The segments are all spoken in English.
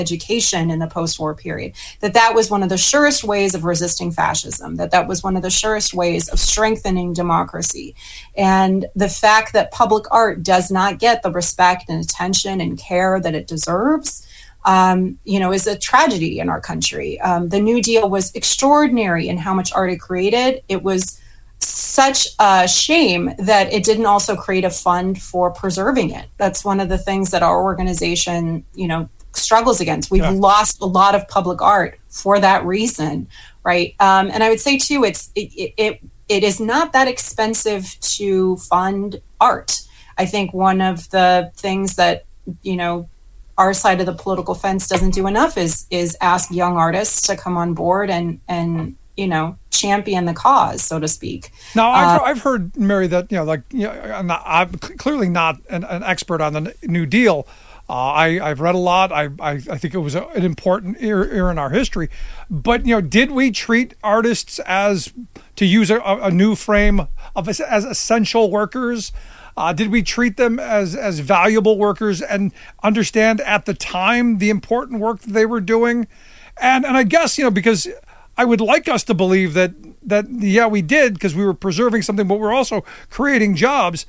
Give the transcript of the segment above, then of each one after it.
education in the post-war period, that was one of the surest ways of resisting fascism, that was one of the surest ways of strengthening democracy. And the fact that public art does not get the respect and attention and care that it deserves, is a tragedy in our country. The New Deal was extraordinary in how much art it created. It was such a shame that it didn't also create a fund for preserving it. That's one of the things that our organization, struggles against. We've lost a lot of public art for that reason, right? And I would say too, it is not that expensive to fund art. I think one of the things that our side of the political fence doesn't do enough is ask young artists to come on board and champion the cause, so to speak. Now, I've heard, Mary, that I'm clearly not an expert on the New Deal. I've read a lot. I think it was an important era in our history. But did we treat artists as, to use a new frame of as essential workers? Did we treat them as valuable workers and understand at the time the important work that they were doing? And I guess because I would like us to believe that we did, because we were preserving something, but we're also creating jobs.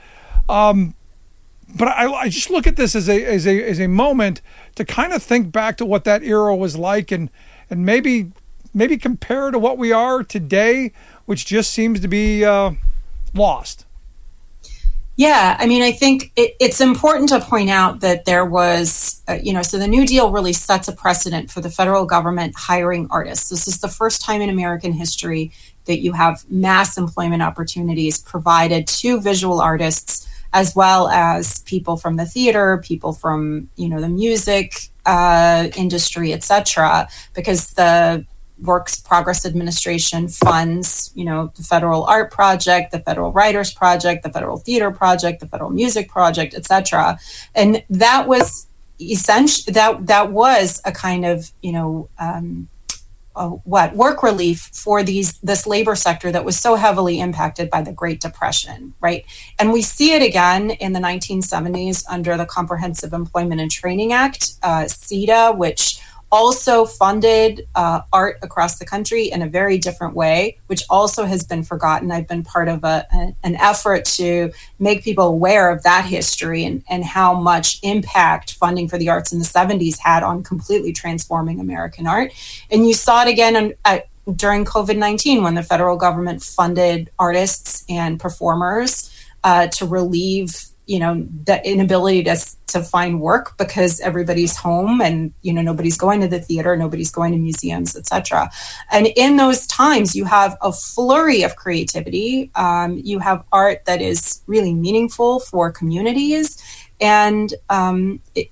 But I just look at this as a moment to kind of think back to what that era was like, and maybe compare to what we are today, which just seems to be lost. Yeah, I think it's important to point out that there was, so the New Deal really sets a precedent for the federal government hiring artists. This is the first time in American history that you have mass employment opportunities provided to visual artists, as well as people from the theater, people from, the music industry, et cetera, because the Works Progress Administration funds, the Federal Art Project, the Federal Writers Project, the Federal Theater Project, the Federal Music Project, et cetera. And that was essentially, that was a kind of, work relief for this labor sector that was so heavily impacted by the Great Depression, right? And we see it again in the 1970s under the Comprehensive Employment and Training Act, CETA, which also funded art across the country in a very different way, which also has been forgotten. I've been part of an effort to make people aware of that history and how much impact funding for the arts in the 70s had on completely transforming American art. And you saw it again during COVID-19 when the federal government funded artists and performers to relieve the inability to find work because everybody's home and, nobody's going to the theater, nobody's going to museums, et cetera. And in those times, you have a flurry of creativity. You have art that is really meaningful for communities. And it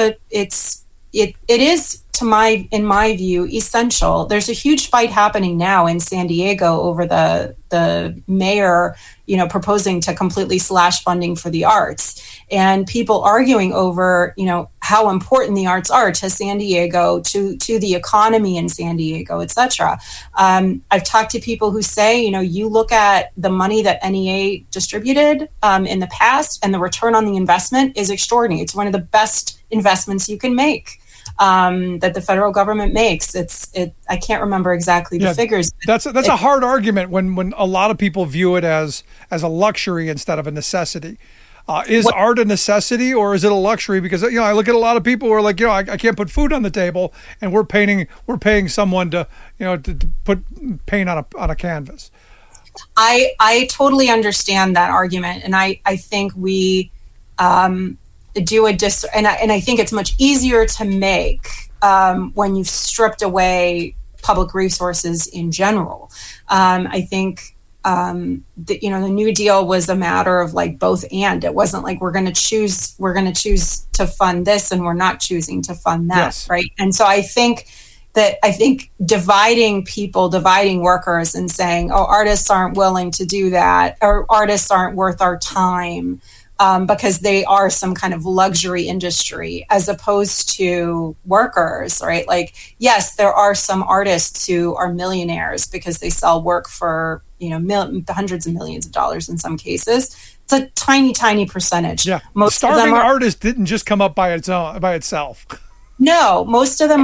is, in my view, essential. There's a huge fight happening now in San Diego over the mayor, proposing to completely slash funding for the arts, and people arguing over, how important the arts are to San Diego, to the economy in San Diego, et cetera. I've talked to people who say, you look at the money that NEA distributed in the past, and the return on the investment is extraordinary. It's one of the best investments you can make. That the federal government makes. I can't remember exactly the figures. That's a hard argument when a lot of people view it as a luxury instead of a necessity. Is art a necessity or is it a luxury? Because I look at a lot of people who are like, I can't put food on the table, and we're paying someone to put paint on a canvas. I totally understand that argument, and I think we do and I think it's much easier to make when you've stripped away public resources in general. I think the New Deal was a matter of like both and. It wasn't like we're going to choose to fund this and we're not choosing to fund that, yes. Right? And so I think dividing workers and saying, oh, artists aren't willing to do that, or artists aren't worth our time, because they are some kind of luxury industry as opposed to workers, right? Like, yes, there are some artists who are millionaires because they sell work for, hundreds of millions of dollars in some cases. It's a tiny, tiny percentage. Yeah. Most starving artist didn't just come up by itself. No, most of them